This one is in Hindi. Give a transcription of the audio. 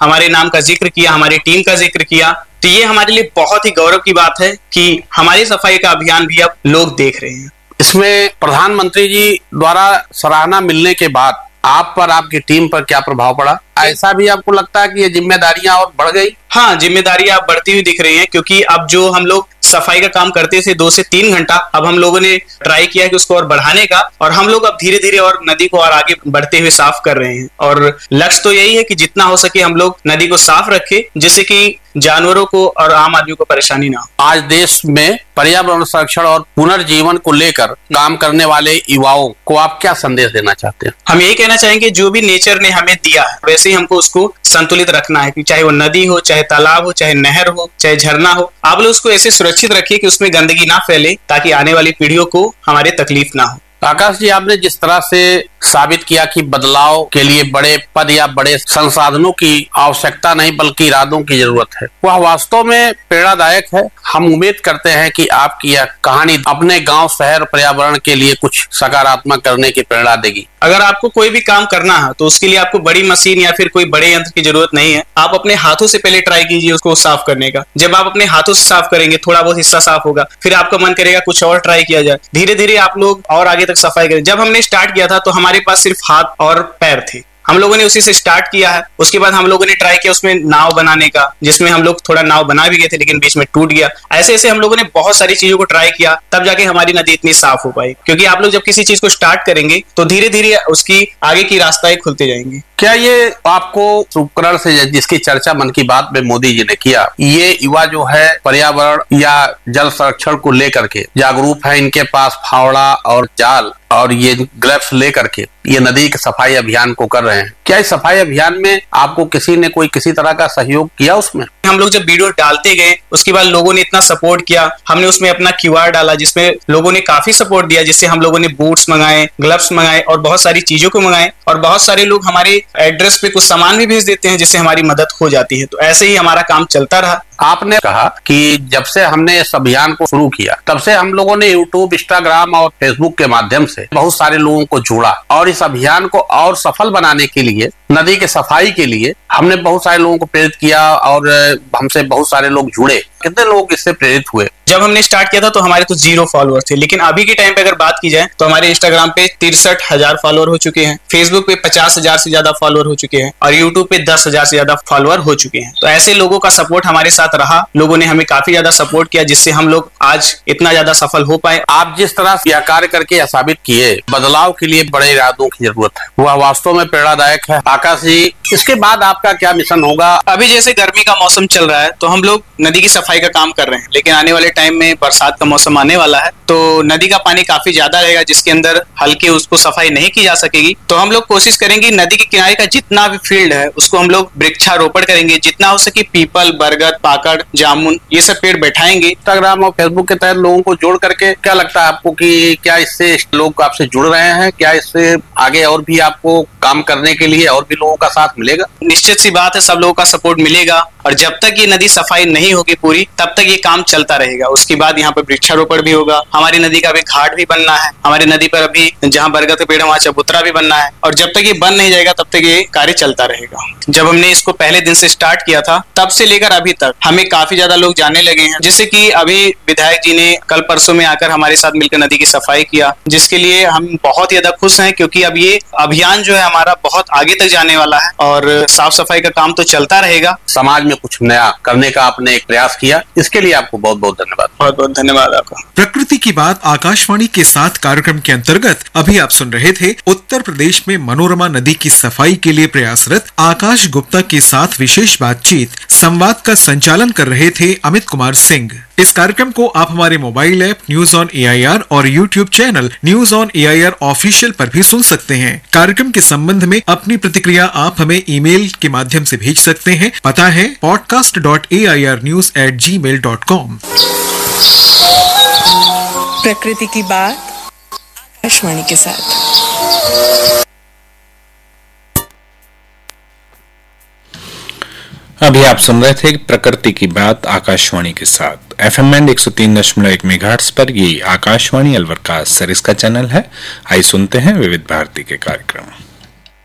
हमारे नाम का जिक्र किया, हमारी टीम का जिक्र किया। तो ये हमारे लिए बहुत ही गौरव की बात है कि हमारी सफाई का अभियान भी अब लोग देख रहे हैं। इसमें प्रधानमंत्री जी द्वारा सराहना मिलने के बाद आप पर, आपकी टीम पर क्या प्रभाव पड़ा? ऐसा भी आपको लगता है कि ये जिम्मेदारियां और बढ़ गई? हाँ, जिम्मेदारियां अब बढ़ती हुई दिख रही हैं, क्योंकि अब जो हम लोग सफाई का काम करते थे 2 से 3 घंटा, अब हम लोगों ने ट्राई किया कि उसको और बढ़ाने का, और हम लोग अब धीरे धीरे और नदी को और आगे बढ़ते हुए साफ कर रहे हैं। और लक्ष्य तो यही है कि जितना हो सके हम लोग नदी को साफ रखें, जिससे कि जानवरों को और आम आदमी को परेशानी ना हो। आज देश में पर्यावरण संरक्षण और पुनर्जीवन को लेकर काम करने वाले युवाओं को आप क्या संदेश देना चाहते हैं? हम यही कहना चाहेंगे, जो भी नेचर ने हमें दिया है वैसे ही हमको उसको संतुलित रखना है, कि चाहे वो नदी हो, चाहे तालाब हो, चाहे नहर हो, चाहे झरना हो, आप लोग उसको ऐसे सुरक्षित रखिए कि उसमें गंदगी ना फैले, ताकि आने वाली पीढ़ियों को हमारे तकलीफ ना हो। आकाश जी, आपने जिस तरह से साबित किया कि बदलाव के लिए बड़े पद या बड़े संसाधनों की आवश्यकता नहीं बल्कि इरादों की जरूरत है, वह वास्तव में प्रेरणादायक है। हम उम्मीद करते हैं कि आपकी यह कहानी अपने गांव, शहर, पर्यावरण के लिए कुछ सकारात्मक करने की प्रेरणा देगी। अगर आपको कोई भी काम करना है तो उसके लिए आपको बड़ी मशीन या फिर कोई बड़े यंत्र की जरूरत नहीं है। आप अपने हाथों से पहले ट्राई कीजिए उसको साफ करने का। जब आप अपने हाथों से साफ करेंगे, थोड़ा बहुत हिस्सा साफ होगा, फिर आपका मन करेगा कुछ और ट्राई किया जाए। धीरे धीरे आप लोग और आगे तक सफाई करें। जब हमने स्टार्ट किया था तो हमारे पास सिर्फ हाथ और पैर थे, हम लोगों ने उसी से स्टार्ट किया है। उसके बाद हम लोगों ने ट्राई किया उसमें नाव बनाने का, जिसमें हम लोग थोड़ा नाव बना भी गए थे, लेकिन बीच में टूट गया। ऐसे ऐसे हम लोगों ने बहुत सारी चीजों को ट्राई किया, तब जाके हमारी नदी इतनी साफ हो पाई। क्योंकि आप लोग जब किसी चीज को स्टार्ट करेंगे तो धीरे धीरे उसकी आगे की रास्ताएं खुलते जाएंगे। क्या ये आपको उपकरण से, जिसकी चर्चा मन की बात में मोदी जी ने किया, ये युवा जो है पर्यावरण या जल संरक्षण को लेकर के जागरूक है, इनके पास फावड़ा और जाल और ये ग्लव्स लेकर के ये नदी के सफाई अभियान को कर रहे हैं, क्या इस सफाई अभियान में आपको किसी ने कोई किसी तरह का सहयोग किया? उसमें हम लोग जब वीडियो डालते गए, उसके बाद लोगों ने इतना सपोर्ट किया, हमने उसमें अपना QR डाला जिसमें लोगों ने काफी सपोर्ट दिया, जिससे हम लोगों ने बूट्स मंगाए, ग्लव्स मंगाए और बहुत सारी चीजों को मंगाए। और बहुत सारे लोग हमारे एड्रेस पे कुछ सामान भी भेज देते हैं, जिससे हमारी मदद हो जाती है। तो ऐसे ही हमारा काम चलता रहा। आपने कहा कि जब से हमने इस अभियान को शुरू किया तब से हम लोगों ने YouTube, Instagram और Facebook के माध्यम से बहुत सारे लोगों को जोड़ा, और इस अभियान को और सफल बनाने के लिए, नदी के सफाई के लिए हमने बहुत सारे लोगों को प्रेरित किया और हमसे बहुत सारे लोग जुड़े। कितने लोग इससे प्रेरित हुए? जब हमने स्टार्ट किया था तो हमारे तो 0 फॉलोअर थे, लेकिन अभी के टाइम पे अगर बात की जाए तो हमारे इंस्टाग्राम पे 63,000 फॉलोअर हो चुके हैं, फेसबुक पे 50,000 से ज्यादा फॉलोअर हो चुके हैं और यूट्यूब पे 10,000 से ज्यादा फॉलोअर हो चुके हैं। तो ऐसे लोगों का सपोर्ट हमारे साथ रहा, लोगों ने हमें काफी ज्यादा सपोर्ट किया, जिससे हम लोग आज इतना ज्यादा सफल हो पाए। आप जिस तरह यह कार्य करके यह साबित किए बदलाव के लिए बड़े इरादों की जरूरत है, वह वास्तव में प्रेरणादायक है। आकाश जी, इसके बाद आपका क्या मिशन होगा? अभी जैसे गर्मी का मौसम चल रहा है तो हम लोग नदी की सफाई का काम कर रहे हैं, लेकिन आने वाले टाइम में बरसात का मौसम आने वाला है तो नदी का पानी काफी ज्यादा रहेगा, जिसके अंदर हल्के उसको सफाई नहीं की जा सकेगी। तो हम लोग कोशिश करेंगे नदी के किनारे का जितना भी फील्ड है उसको हम लोग वृक्षारोपण करेंगे, जितना हो सके पीपल, बरगद, पाकड़, जामुन ये सब पेड़ बैठाएंगे। इंस्टाग्राम और फेसबुक के तहत लोगों को जोड़ करके क्या लगता है आपको कि क्या इससे लोग आपसे जुड़ रहे हैं? क्या इससे आगे और भी आपको काम करने के लिए और भी लोगों का साथ मिलेगा? निश्चित सी बात है, सब लोगों का सपोर्ट मिलेगा और जब तक ये नदी सफाई नहीं होगी पूरी तब तक ये काम चलता रहेगा। उसके बाद यहाँ पर वृक्षारोपण भी होगा, हमारी नदी का भी घाट भी बनना है, हमारी नदी पर अभी जहाँ बरगद के पेड़ है वहाँ चबूतरा भी बनना है, और जब तक ये बन नहीं जाएगा तब तक ये कार्य चलता रहेगा। जब हमने इसको पहले दिन से स्टार्ट किया था तब से लेकर अभी तक हमें काफी ज्यादा लोग जानने लगे हैं, जैसे कि अभी विधायक जी ने कल परसों में आकर हमारे साथ मिलकर नदी की सफाई किया, जिसके लिए हम बहुत ही ज्यादा खुश हैं, क्योंकि अब ये अभियान जो है हमारा बहुत आगे तक जाने वाला है और साफ सफाई का काम तो चलता रहेगा। समाज में कुछ नया करने का आपने एक प्रयास किया, इसके लिए आपको बहुत बहुत धन्यवाद। बहुत बहुत धन्यवाद आपका। प्रकृति की बात आकाशवाणी के साथ कार्यक्रम के अंतर्गत अभी आप सुन रहे थे उत्तर प्रदेश में मनोरमा नदी की सफाई के लिए प्रयासरत आकाश गुप्ता के साथ विशेष बातचीत। संवाद का संचालन कर रहे थे अमित कुमार सिंह। इस कार्यक्रम को आप हमारे mobile app news on AIR और YouTube channel news on AIR official पर भी सुन सकते हैं। कार्यक्रम के संबंध में अपनी प्रतिक्रिया आप हमें ईमेल के माध्यम से भेज सकते हैं। पता है podcast.airnews@gmail.com। प्रकृति की बात आकाशवाणी के साथ। अभी आप सुन रहे थे प्रकृति की बात आकाशवाणी के साथ FM बैंड 103.1 मेगाहर्ट्ज पर। ये आकाशवाणी अलवर का सरिस्का चैनल है। आइए सुनते हैं विविध भारती के कार्यक्रम।